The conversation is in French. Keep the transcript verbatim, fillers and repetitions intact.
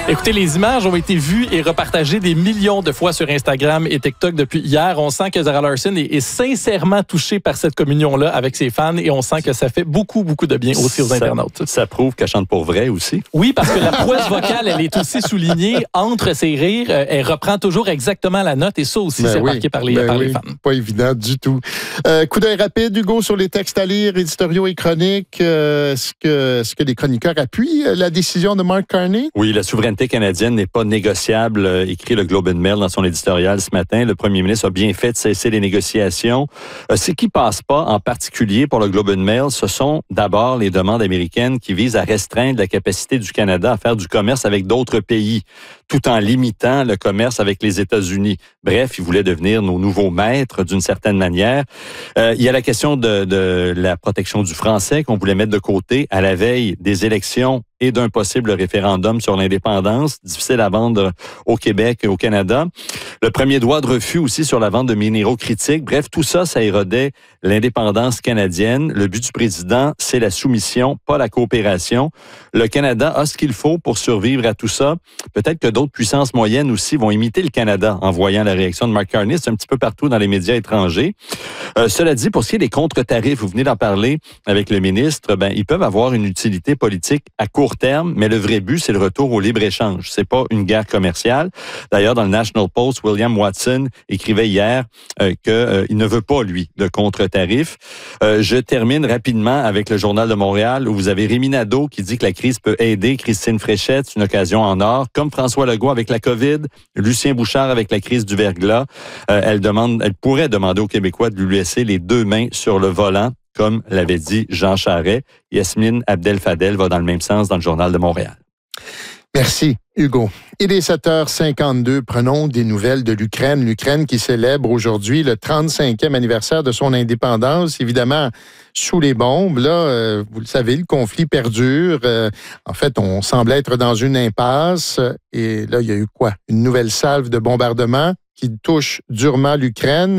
Écoutez, les images ont été vues et repartagées des millions de fois sur Instagram et TikTok depuis hier. On sent que Zara Larsson est, est sincèrement touchée par cette communion-là avec ses fans et on sent que ça fait beaucoup, beaucoup de bien aussi aux ça, internautes. Ça prouve qu'elle chante pour vrai aussi. Oui, parce que la prouesse vocale, elle est aussi soulignée entre ses rires. Elle reprend toujours exactement la note et ça aussi, ben c'est oui, remarqué par, les, ben par oui, les fans. Pas évident du tout. Euh, coup d'œil rapide, Hugo, sur les textes à lire, éditoriaux et chroniques. Euh, est-ce que, est-ce que les chroniqueurs appuient la décision de Mark Carney? Oui, la souveraineté canadienne n'est pas négociable, euh, écrit le Globe and Mail dans son éditorial ce matin. Le premier ministre a bien fait de cesser les négociations. Euh, ce qui passe pas, en particulier pour le Globe and Mail, ce sont d'abord les demandes américaines qui visent à restreindre la capacité du Canada à faire du commerce avec d'autres pays, tout en limitant le commerce avec les États-Unis. Bref, ils voulaient devenir nos nouveaux maîtres d'une certaine manière. Euh, il y a la question de, de la protection du français qu'on voulait mettre de côté à la veille des élections et d'un possible référendum sur l'indépendance, difficile à vendre au Québec et au Canada. Le premier droit de refus aussi sur la vente de minéraux critiques. Bref, tout ça, ça érodait l'indépendance canadienne. Le but du président, c'est la soumission, pas la coopération. Le Canada a ce qu'il faut pour survivre à tout ça. Peut-être que d'autres puissances moyennes aussi vont imiter le Canada en voyant la réaction de Mark Carney. C'est un petit peu partout dans les médias étrangers. Euh, cela dit, pour ce qui est des contre-tarifs, vous venez d'en parler avec le ministre, ben, ils peuvent avoir une utilité politique à court terme, mais le vrai but, c'est le retour au libre-échange. C'est pas une guerre commerciale. D'ailleurs, dans le National Post, William Watson écrivait hier euh, qu'il euh, ne veut pas, lui, de contre-tarifs. Euh, je termine rapidement avec le Journal de Montréal, où vous avez Rémi Nadeau qui dit que la crise peut aider Christine Fréchette, une occasion en or, comme François Legault avec la COVID, Lucien Bouchard avec la crise du verglas. Euh, elle demande, elle pourrait demander aux Québécois de lui laisser les deux mains sur le volant, comme l'avait dit Jean Charest. Yasmine Abdel-Fadel va dans le même sens dans le Journal de Montréal. Merci, Hugo. Il est sept heures cinquante-deux. Prenons des nouvelles de l'Ukraine. L'Ukraine qui célèbre aujourd'hui le trente-cinquième anniversaire de son indépendance, évidemment sous les bombes. Là, euh, vous le savez, le conflit perdure. Euh, en fait, on semble être dans une impasse. Et là, il y a eu quoi? Une nouvelle salve de bombardements qui touche durement l'Ukraine.